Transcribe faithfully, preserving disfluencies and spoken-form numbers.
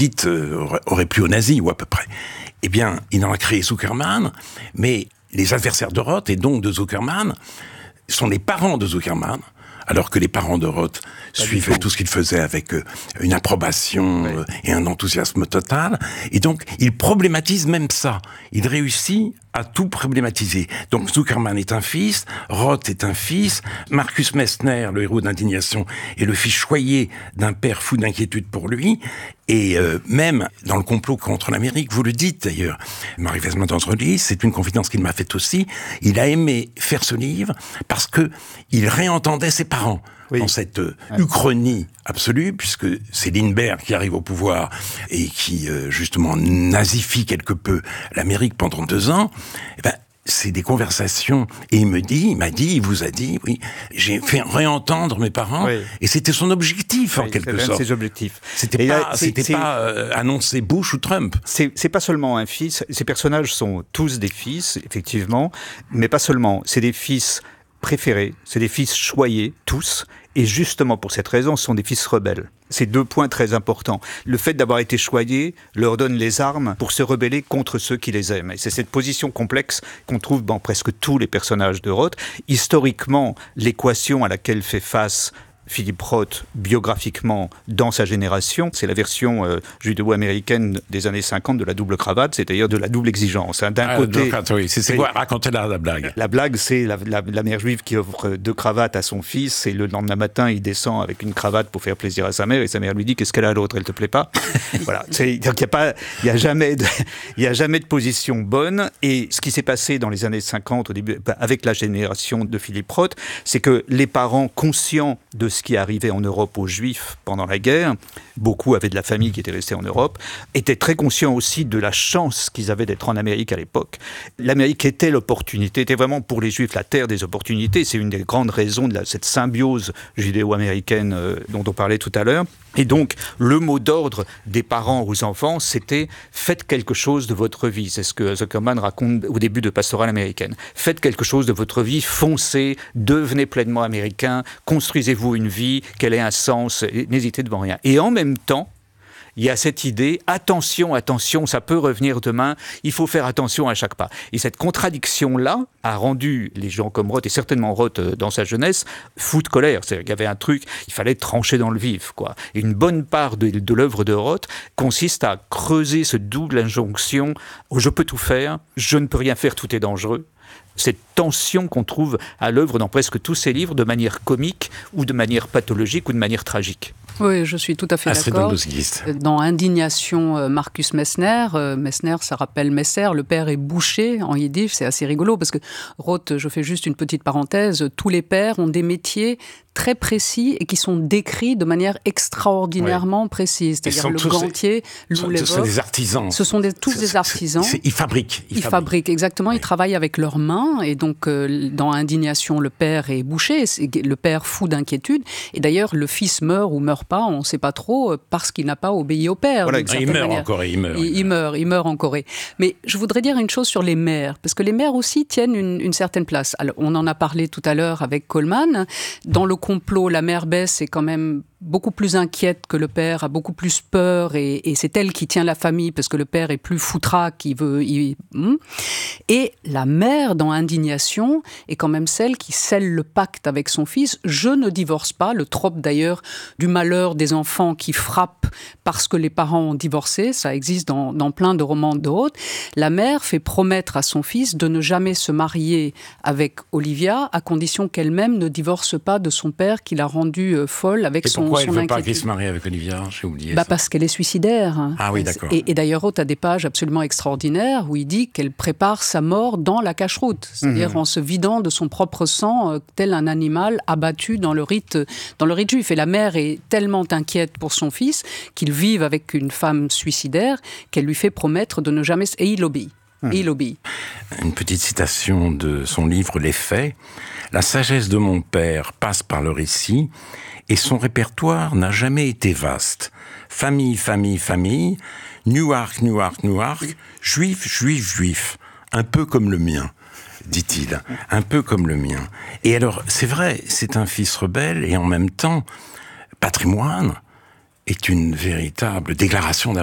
Judith euh, aurait plu aux nazis, ou à peu près. Eh bien, il en a créé Zuckerman, mais les adversaires de Roth, et donc de Zuckerman, sont les parents de Zuckerman, alors que les parents de Roth Pas suivaient tout ce qu'il faisait avec euh, une approbation oui. euh, et un enthousiasme total. Et donc, il problématise même ça. Il réussit à tout problématiser. Donc, Zuckerman est un fils, Roth est un fils, Marcus Messner, le héros d'Indignation, est le fils choyé d'un père fou d'inquiétude pour lui. Et euh, même dans le complot contre l'Amérique, vous le dites d'ailleurs, Marie-Thérèse Mandanzoli, c'est une confidence qu'il m'a faite aussi, il a aimé faire ce livre parce que il réentendait ses parents. Oui. Dans cette euh, uchronie absolue, puisque c'est Lindbergh qui arrive au pouvoir et qui, euh, justement, nazifie quelque peu l'Amérique pendant deux ans, eh ben, c'est des conversations. Et il me dit, il m'a dit, il vous a dit, oui, j'ai fait réentendre mes parents, oui. et c'était son objectif, en oui, quelque sorte. C'est ses objectifs. C'était et pas, là, c'est, c'était c'est, pas euh, annoncer Bush ou Trump. C'est, c'est pas seulement un fils, ces personnages sont tous des fils, effectivement, mais pas seulement, c'est des fils préférés, c'est des fils choyés, tous, et justement pour cette raison, ce sont des fils rebelles. C'est deux points très importants. Le fait d'avoir été choyés leur donne les armes pour se rebeller contre ceux qui les aiment. Et c'est cette position complexe qu'on trouve dans presque tous les personnages de Roth. Historiquement, l'équation à laquelle fait face Philippe Roth, biographiquement, dans sa génération, c'est la version euh, judéo-américaine des années cinquante de la double cravate, c'est-à-dire de la double exigence. Hein. D'un ah, côté... Donc, oui, c'est, c'est quoi raconter la, la blague La blague, c'est la, la, la mère juive qui offre deux cravates à son fils, et le lendemain matin, il descend avec une cravate pour faire plaisir à sa mère, et sa mère lui dit « Qu'est-ce qu'elle a à l'autre ? Elle te plaît pas ?» Voilà. C'est, donc, il n'y a, pas, il y a, jamais de, il y a jamais de position bonne, et ce qui s'est passé dans les années cinquante, au début, avec la génération de Philippe Roth, c'est que les parents, conscients de ce qui arrivait en Europe aux Juifs pendant la guerre, beaucoup avaient de la famille qui était restée en Europe, étaient très conscients aussi de la chance qu'ils avaient d'être en Amérique à l'époque. L'Amérique était l'opportunité, était vraiment pour les Juifs la terre des opportunités. C'est une des grandes raisons de la, cette symbiose judéo-américaine euh, dont on parlait tout à l'heure. Et donc, le mot d'ordre des parents aux enfants, c'était « faites quelque chose de votre vie ». C'est ce que Zuckerman raconte au début de Pastorale américaine. Faites quelque chose de votre vie, foncez, devenez pleinement américain, construisez-vous une vie, qu'elle ait un sens, n'hésitez devant rien. Et en même temps, il y a cette idée, attention, attention, ça peut revenir demain, il faut faire attention à chaque pas. Et cette contradiction-là a rendu les gens comme Roth, et certainement Roth dans sa jeunesse, fou de colère. C'est-à-dire qu'il y avait un truc, il fallait trancher dans le vif, quoi. Et une bonne part de, de l'œuvre de Roth consiste à creuser ce double injonction, oh, je peux tout faire, je ne peux rien faire, tout est dangereux. Cette tension qu'on trouve à l'œuvre dans presque tous ses livres, de manière comique, ou de manière pathologique, ou de manière tragique. Oui, je suis tout à fait Astrid d'accord. Dombosguist. Dans Indignation, Marcus Messner, euh, Messner, ça rappelle Messer, le père est boucher en yiddish, c'est assez rigolo parce que Roth, je fais juste une petite parenthèse, tous les pères ont des métiers très précis et qui sont décrits de manière extraordinairement oui. précise. C'est-à-dire le gantier, l'oulévore. Ce sont des artisans. Ce sont des, tous c'est, des artisans. C'est, c'est, ils fabriquent. Ils, ils fabriquent. fabriquent, exactement. Oui. Ils travaillent avec leurs mains. Et donc, euh, dans Indignation, le père est boucher, c'est le père fou d'inquiétude. Et d'ailleurs, le fils meurt ou meurt pas, on ne sait pas trop, parce qu'il n'a pas obéi au père. Voilà, il meurt manière. en Corée. Il meurt. Il, il, meurt, il meurt en Corée. Mais je voudrais dire une chose sur les mères, parce que les mères aussi tiennent une, une certaine place. Alors, on en a parlé tout à l'heure avec Coleman. Dans le complot, la mère Bess est quand même beaucoup plus inquiète que le père, a beaucoup plus peur, et, et c'est elle qui tient la famille, parce que le père est plus foutraque, qui veut... Il, hmm. Et la mère, dans Indignation, est quand même celle qui scelle le pacte avec son fils. Je ne divorce pas, le trope d'ailleurs du malheur des enfants qui frappent parce que les parents ont divorcé, ça existe dans, dans plein de romans de Roth. La mère fait promettre à son fils de ne jamais se marier avec Olivia, à condition qu'elle-même ne divorce pas de son père qui l'a rendue euh, folle avec et son pourquoi elle ne veut inquiétude. pas qu'il se marie avec Olivia ? J'ai oublié bah ça. Parce qu'elle est suicidaire. Ah oui, d'accord. Et, et d'ailleurs, Roth a des pages absolument extraordinaires où il dit qu'elle prépare sa mort dans la cache-route, c'est-à-dire mmh. en se vidant de son propre sang, euh, tel un animal abattu dans le rite, dans le rite juif. Et la mère est tellement inquiète pour son fils qu'il vive avec une femme suicidaire qu'elle lui fait promettre de ne jamais... Et il obéit. Et il obéit. Une petite citation de son livre « Les Faits ». « La sagesse de mon père passe par le récit et son répertoire n'a jamais été vaste. Famille, famille, famille, Newark, Newark, Newark, juif, juif, juif, un peu comme le mien. » dit-il, un peu comme le mien. Et alors, c'est vrai, c'est un fils rebelle et en même temps, patrimoine est une véritable déclaration